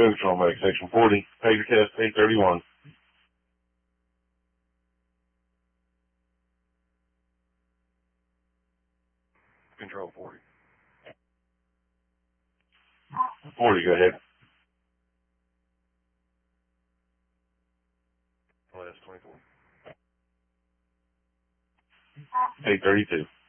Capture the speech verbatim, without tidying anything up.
Boom Control Mike, Section forty, pager test eight thirty-one. Control forty. forty, go ahead. Last twenty-four. eight thirty-two.